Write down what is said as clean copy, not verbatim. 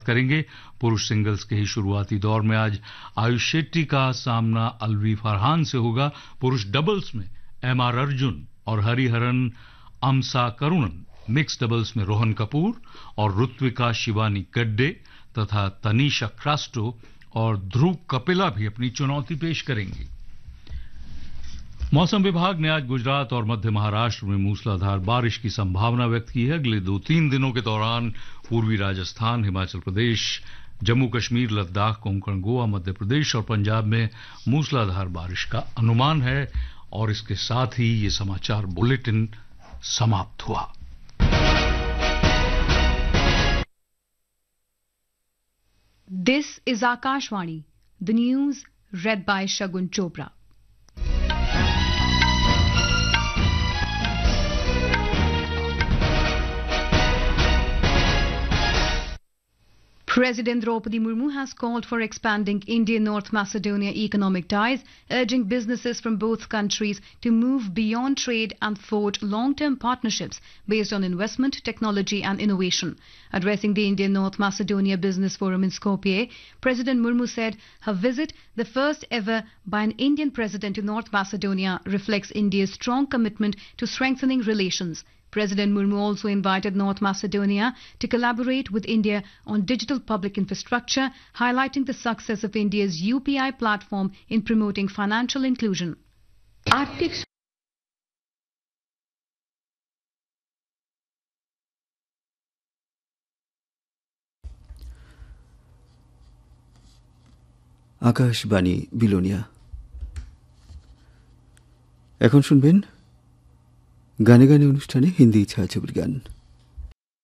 करेंगे। पुरुष सिंगल्स के ही शुरुआती दौर में आज आयुष शेट्टी का सामना अलवी फरहान से होगा। पुरुष डबल्स में एमआर अर्जुन और हरिहरन अमसा करुणन, मिक्स डबल्स में रोहन कपूर और ऋत्विका शिवानी गड्डे तथा तनीषा क्रास्टो और ध्रुव कपिला भी अपनी चुनौती पेश करेंगी। मौसम विभाग ने आज गुजरात और मध्य महाराष्ट्र में मूसलाधार बारिश की संभावना व्यक्त की है। अगले 2-3 दिनों के दौरान पूर्वी राजस्थान, हिमाचल प्रदेश, जम्मू कश्मीर, लद्दाख, कोंकण, गोवा, मध्य प्रदेश और पंजाब में मूसलाधार बारिश का अनुमान है। और इसके साथ ही ये समाचार बुलेटिन समाप्त हुआ। This is Akashvani, the news read by Shagun Chopra. President Draupadi Murmu has called for expanding India-North Macedonia economic ties, urging businesses from both countries to move beyond trade and forge long-term partnerships based on investment, technology and innovation. Addressing the India-North Macedonia Business Forum in Skopje, President Murmu said her visit, the first ever by an Indian president to North Macedonia, reflects India's strong commitment to strengthening relations. President Murmu also invited North Macedonia to collaborate with India on digital public infrastructure, highlighting the success of India's UPI platform in promoting financial inclusion. Akashvani Belonia. এখন শুনবেন গানে গানে অনুষ্ঠানে হিন্দি ছায়াছবির গান।